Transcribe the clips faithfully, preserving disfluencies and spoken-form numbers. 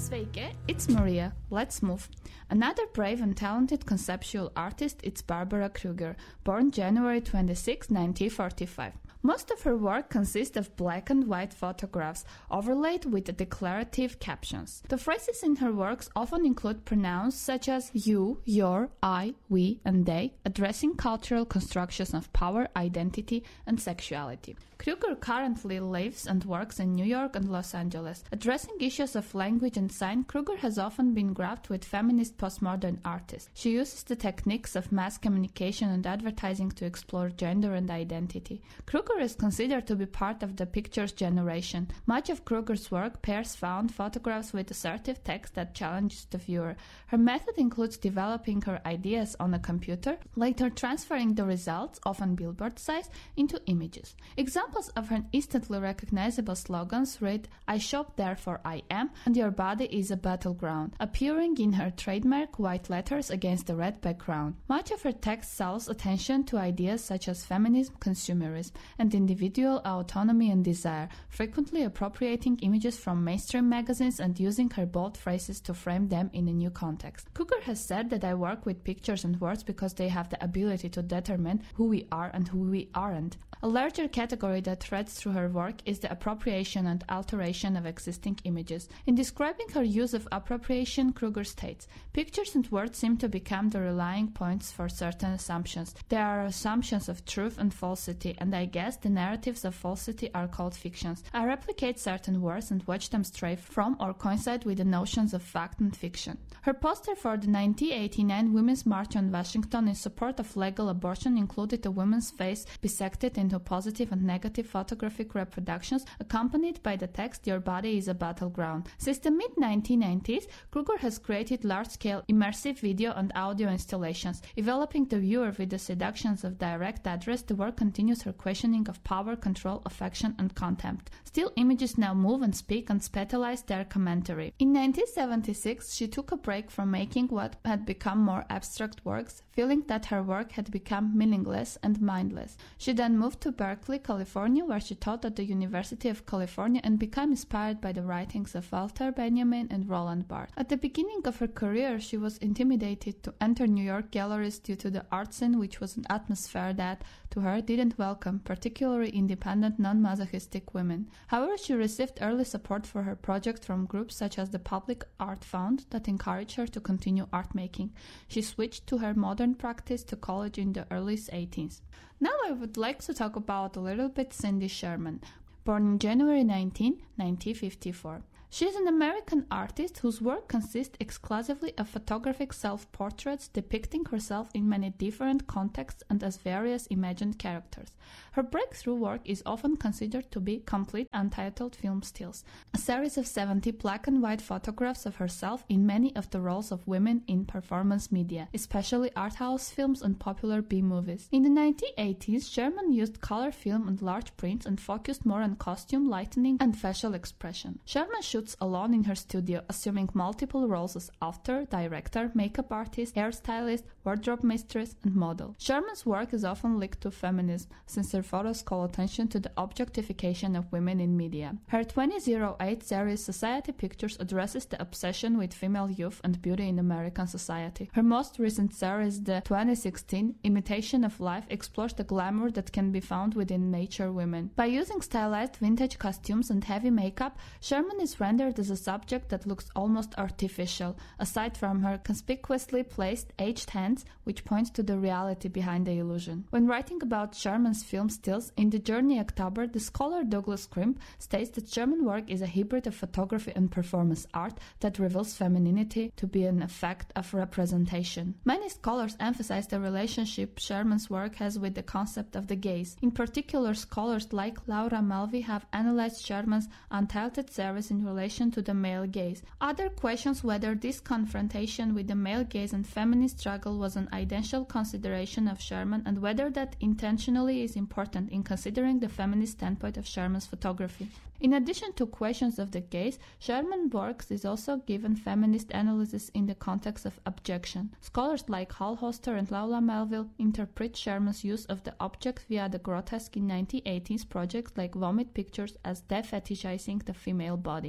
Sveiki, it's Maria. Let's move. Another brave and talented conceptual artist is Barbara Kruger, born January twenty-sixth, nineteen forty-five. Most of her work consists of black and white photographs overlaid with declarative captions. The phrases in her works often include pronouns such as you, your, I, we, and they, addressing cultural constructions of power, identity, and sexuality. Kruger currently lives and works in New York and Los Angeles. Addressing issues of language and sign, Kruger has often been grabbed with feminist postmodern artists. She uses the techniques of mass communication and advertising to explore gender and identity. Kruger is considered to be part of the pictures generation. Much of Kruger's work pairs found photographs with assertive text that challenges the viewer. Her method includes developing her ideas on a computer, later transferring the results, often billboard size, into images. Examples of her instantly recognizable slogans read, "I shop, therefore I am," and "Your body is a battleground," appearing in her trademark white letters against a red background. Much of her text calls attention to ideas such as feminism, consumerism, and individual autonomy and desire, frequently appropriating images from mainstream magazines and using her bold phrases to frame them in a new context. Kruger has said that I work with pictures and words because they have the ability to determine who we are and who we aren't. A larger category that threads through her work is the appropriation and alteration of existing images. In describing her use of appropriation, Kruger states, "Pictures and words seem to become the relying points for certain assumptions. There are assumptions of truth and falsity, and I guess the narratives of falsity are called fictions. I replicate certain words and watch them stray from or coincide with the notions of fact and fiction." Her poster for the nineteen eighty-nine Women's March on Washington in support of legal abortion included a woman's face bisected into positive and negative photographic reproductions, accompanied by the text, "Your body is a battleground." Since the mid nineteen nineties, Kruger has created large-scale immersive video and audio installations. Enveloping the viewer with the seductions of direct address, the work continues her questioning of power, control, affection, and contempt. Still images now move and speak and spatialize their commentary. In nineteen seventy-six, she took a break from making what had become more abstract works, feeling that her work had become meaningless and mindless. She then moved to Berkeley, California, where she taught at the University of California and became inspired by the writings of Walter Benjamin and Roland Barthes. At the beginning of her career, she was intimidated to enter New York galleries due to the art scene, which was an atmosphere that, to her, didn't welcome particularly independent, non-masochistic women. However, she received early support for her project from groups such as the Public Art Fund that encouraged her to continue art making. She switched to her modern practice to college in the early eighties. Now I would like to talk about a little bit Cindy Sherman, born January nineteenth, nineteen fifty-four. She is an American artist whose work consists exclusively of photographic self-portraits depicting herself in many different contexts and as various imagined characters. Her breakthrough work is often considered to be complete untitled film stills, a series of seventy black and white photographs of herself in many of the roles of women in performance media, especially art house films and popular B-movies. In the nineteen eighties, Sherman used color film and large prints and focused more on costume, lighting, and facial expression. Sherman shoots alone in her studio, assuming multiple roles as author, director, makeup artist, hairstylist, wardrobe mistress, and model. Sherman's work is often linked to feminism, since her photos call attention to the objectification of women in media. Her twenty oh eight series Society Pictures addresses the obsession with female youth and beauty in American society. Her most recent series, the twenty sixteen Imitation of Life, explores the glamour that can be found within mature women. By using stylized vintage costumes and heavy makeup, Sherman is rendered as a subject that looks almost artificial, aside from her conspicuously placed aged hands, which point to the reality behind the illusion. When writing about Sherman's film stills in The Journey October, the scholar Douglas Crimp states that Sherman work is a hybrid of photography and performance art that reveals femininity to be an effect of representation. Many scholars emphasize the relationship Sherman's work has with the concept of the gaze. In particular, scholars like Laura Mulvey have analyzed Sherman's untitled series in relation to the male gaze. Others questions whether this confrontation with the male gaze and feminist struggle was an ideal consideration of Sherman and whether that intentionally is important in considering the feminist standpoint of Sherman's photography. In addition to questions of the gaze, Sherman's work is also given feminist analysis in the context of objection. Scholars like Hal Hoster and Laura Melville interpret Sherman's use of the object via the grotesque in nineteen eighties projects like Vomit Pictures as defetishizing the female body.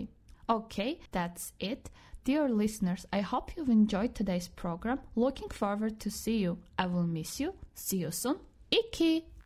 Okay, that's it. Dear listeners, I hope you've enjoyed today's program. Looking forward to see you. I will miss you. See you soon. Iki!